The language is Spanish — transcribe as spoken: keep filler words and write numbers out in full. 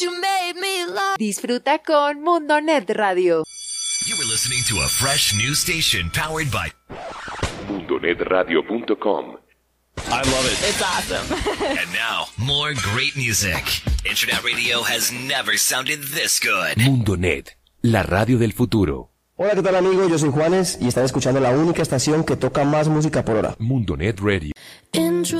you made me love. Disfruta con Mundonet Radio. You were listening to a fresh new station powered by mundonet radio punto com. I love it. It's awesome. And now, more great music. Internet radio has never sounded this good. Mundonet, la radio del futuro. Hola, ¿qué tal amigos? Yo soy Juanes y están escuchando la única estación que toca más música por hora. Mundonet Radio. In